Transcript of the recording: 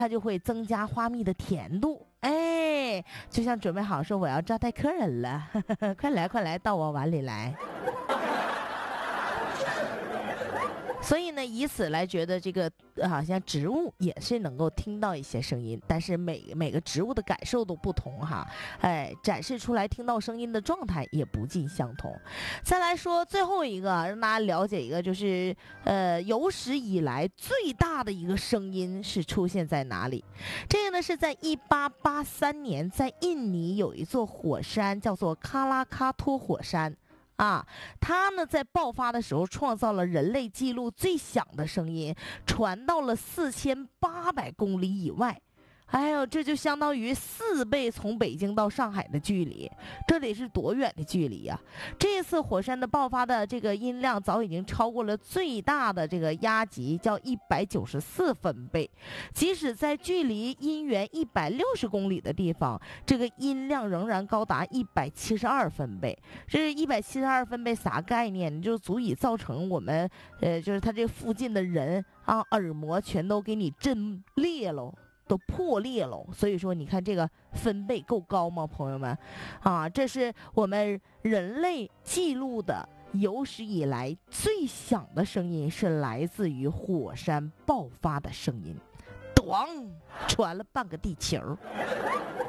它就会增加花蜜的甜度。哎，就像准备好说我要招待客人了，快来快来，到我碗里来。所以呢，以此来觉得这个好像植物也是能够听到一些声音，但是每个植物的感受都不同哈，哎，展示出来听到声音的状态也不尽相同。再来说最后一个，让大家了解一个，就是有史以来最大的一个声音是出现在哪里？这个呢是在1883年，在印尼有一座火山叫做喀拉喀托火山。啊，它呢在爆发的时候创造了人类记录最响的声音，传到了4800公里以外。哎呦，这就相当于4倍从北京到上海的距离，这得是多远的距离呀？这次火山的爆发的这个音量早已经超过了最大的这个压级，叫194分贝。即使在距离音源160公里的地方，这个音量仍然高达172分贝。这172分贝啥概念？就足以造成我们就是它这附近的人啊，耳膜全都给你震裂喽。都破裂了，所以说你看这个分贝够高吗，朋友们？啊，这是我们人类记录的有史以来最响的声音，是来自于火山爆发的声音，咣，传了半个地球。